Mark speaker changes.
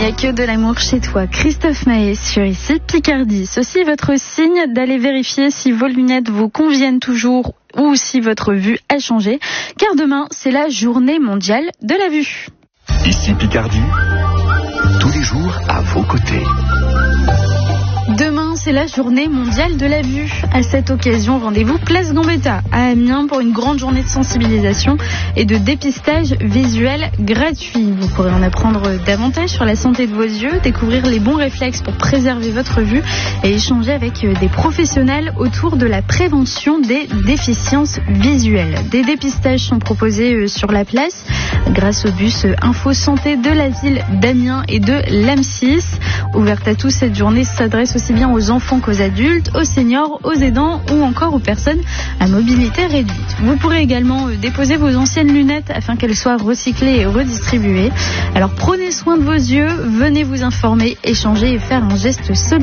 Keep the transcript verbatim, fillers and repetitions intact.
Speaker 1: Il n'y a que de l'amour chez toi. Christophe Maé sur Ici Picardie. Ceci est votre signe d'aller vérifier si vos lunettes vous conviennent toujours ou si votre vue a changé. Car demain, c'est la journée mondiale de la vue.
Speaker 2: Ici Picardie, tous les jours à vos côtés.
Speaker 1: Demain, c'est la journée mondiale de la vue. À cette occasion, rendez-vous Place Gambetta à Amiens pour une grande journée de sensibilisation et de dépistage visuel gratuit. Vous pourrez en apprendre davantage sur la santé de vos yeux, découvrir les bons réflexes pour préserver votre vue et échanger avec des professionnels autour de la prévention des déficiences visuelles. Des dépistages sont proposés sur la place grâce au bus Info Santé de la ville d'Amiens et de l'A M six. Ouverte à tous, cette journée s'adresse aussi bien aux enfants qu'aux adultes, aux seniors, aux aidants ou encore aux personnes à mobilité réduite. Vous pourrez également déposer vos anciennes lunettes afin qu'elles soient recyclées et redistribuées. Alors prenez soin de vos yeux, venez vous informer, échanger et faire un geste solidaire.